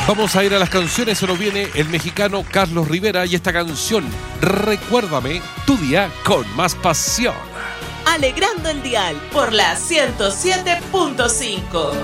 Vamos a ir a las canciones, se nos viene el mexicano Carlos Rivera y esta canción, Recuérdame tu día con más pasión. Alegrando el dial por la 107.5.